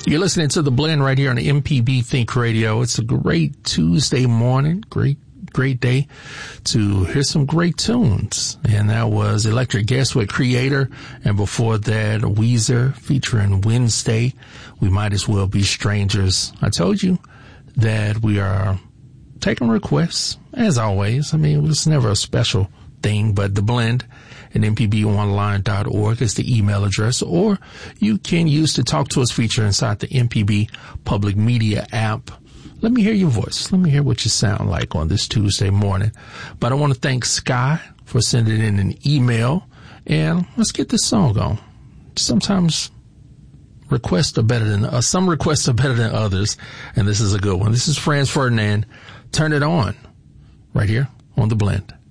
You're listening to The Blend right here on the MPB Think Radio. It's a great Tuesday morning, great day to hear some great tunes. And that was Electric Guest with Creator. And before that, Weezer featuring Wednesday. We Might As Well Be Strangers. I told you that we are taking requests, as always. I mean, it's never a special thing, but The Blend at mpbonline.org is the email address, or you can use the Talk to Us feature inside the MPB Public Media app. Let me hear your voice. Let me hear what you sound like on this Tuesday morning. But I want to thank Sky for sending in an email, and let's get this song on. Sometimes requests are better than some requests are better than others, and this is a good one. This is Franz Ferdinand. Turn It On, right here on The Blend.